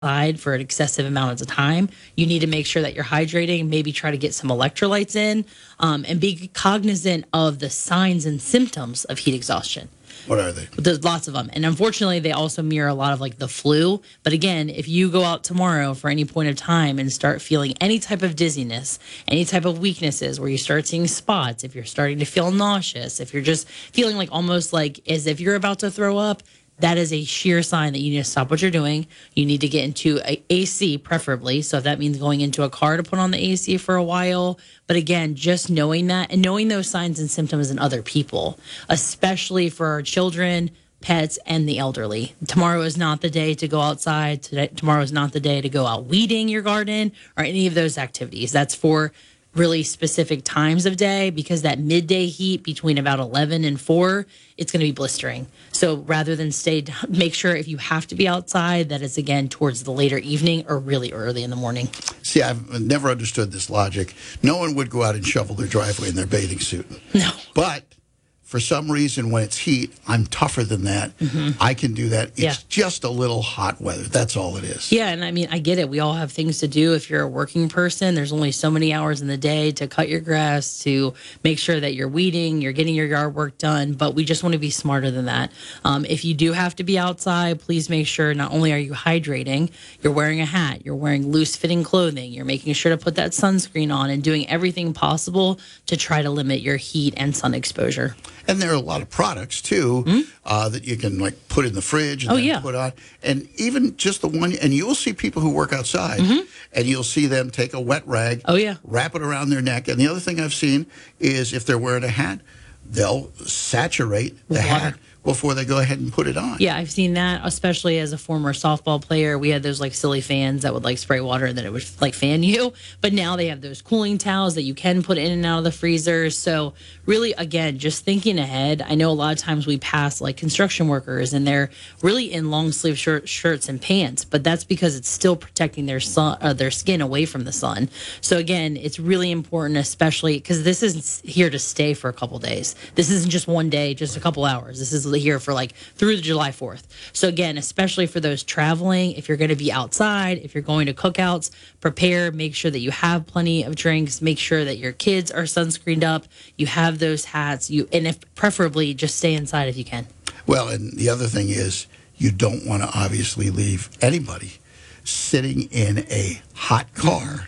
outside for an excessive amount of time, you need to make sure that you're hydrating, maybe try to get some electrolytes in, and be cognizant of the signs and symptoms of heat exhaustion. What are they? There's lots of them. And unfortunately, they also mirror a lot of like the flu. But again, if you go out tomorrow for any point of time and start feeling any type of dizziness, any type of weaknesses where you start seeing spots, if you're starting to feel nauseous, if you're just feeling like almost like as if you're about to throw up, that is a sheer sign that you need to stop what you're doing. You need to get into a AC preferably. So if that means going into a car to put on the AC for a while. But again, just knowing that and knowing those signs and symptoms in other people, especially for our children, pets, and the elderly. Tomorrow is not the day to go outside. Tomorrow is not the day to go out weeding your garden or any of those activities. That's for really specific times of day, because that midday heat between about 11 and 4, it's going to be blistering. So rather than make sure if you have to be outside, that it's again towards the later evening or really early in the morning. See, I've never understood this logic. No one would go out and shovel their driveway in their bathing suit. No. But for some reason, when it's heat, I'm tougher than that. I can do that. It's just a little hot weather. That's all it is. Yeah, and I mean, I get it. We all have things to do. If you're a working person, there's only so many hours in the day to cut your grass, to make sure that you're weeding, you're getting your yard work done. But we just want to be smarter than that. If you do have to be outside, please make sure not only are you hydrating, you're wearing a hat, you're wearing loose-fitting clothing, you're making sure to put that sunscreen on and doing everything possible to try to limit your heat and sun exposure. And there are a lot of products, too, that you can, like, put in the fridge and then put on. And even just the one, and you'll see people who work outside, and you'll see them take a wet rag, wrap it around their neck. And the other thing I've seen is if they're wearing a hat, they'll saturate the hat before they go ahead and put it on. Yeah, I've seen that, especially as a former softball player. We had those like silly fans that would like spray water and then it would like fan you. But now they have those cooling towels that you can put in and out of the freezers. So really, again, just thinking ahead. I know a lot of times we pass like construction workers and they're really in long sleeve shirts and pants, but that's because it's still protecting their skin away from the sun. So again, it's really important, especially because this is here to stay for a couple days. This isn't just one day, just a couple hours. This is here for like through the July 4th. So again, especially for those traveling, if you're going to be outside, if you're going to cookouts, prepare, make sure that you have plenty of drinks, make sure that your kids are sunscreened up, you have those hats, and if preferably just stay inside if you can. Well, and the other thing is you don't want to obviously leave anybody sitting in a hot car.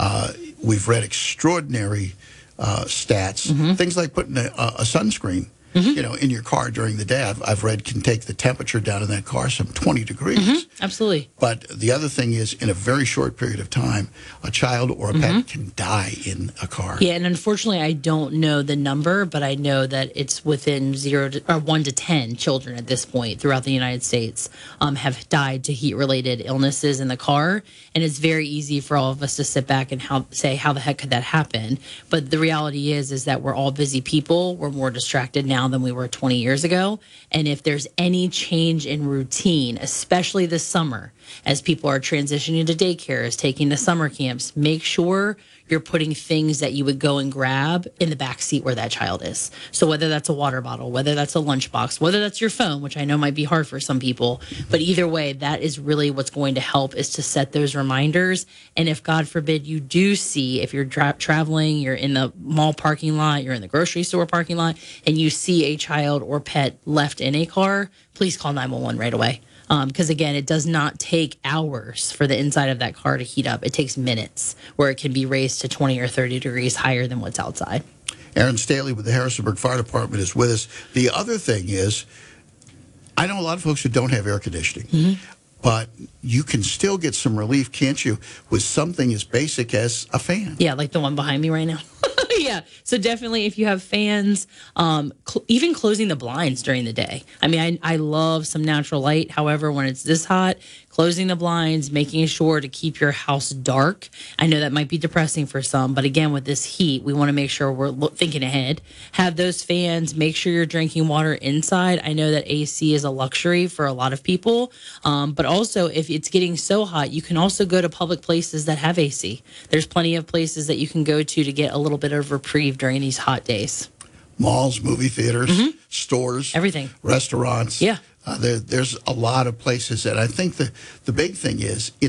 We've read extraordinary stats, things like putting a sunscreen in your car during the day, I've read can take the temperature down in that car some 20 degrees. Absolutely. But the other thing is, in a very short period of time, a child or a pet can die in a car. Yeah, and unfortunately, I don't know the number, but I know that it's within 1 to 10 children at this point throughout the United States have died to heat-related illnesses in the car. And it's very easy for all of us to sit back and say, how the heck could that happen? But the reality is that we're all busy people. We're more distracted now than we were 20 years ago. And if there's any change in routine, especially this summer, as people are transitioning to daycares, taking to summer camps, make sure you're putting things that you would go and grab in the back seat where that child is. So whether that's a water bottle, whether that's a lunchbox, whether that's your phone, which I know might be hard for some people, but either way, that is really what's going to help, is to set those reminders. And if God forbid you do see, if you're traveling, you're in the mall parking lot, you're in the grocery store parking lot, and you see a child or pet left in a car, please call 911 right away. Because, again, it does not take hours for the inside of that car to heat up. It takes minutes, where it can be raised to 20 or 30 degrees higher than what's outside. Aaron Staley with the Harrisonburg Fire Department is with us. The other thing is, I know a lot of folks who don't have air conditioning, but you can still get some relief, can't you, with something as basic as a fan? Yeah, like the one behind me right now. Yeah, so definitely if you have fans, even closing the blinds during the day. I mean, I love some natural light. However, when it's this hot, closing the blinds, making sure to keep your house dark. I know that might be depressing for some, but again, with this heat, we want to make sure we're thinking ahead. Have those fans, make sure you're drinking water inside. I know that AC is a luxury for a lot of people, but also if it's getting so hot, you can also go to public places that have AC. There's plenty of places that you can go to get a little bit of reprieve during these hot days. Malls, movie theaters, stores, everything, restaurants. Yeah. There's a lot of places, and I think the big thing is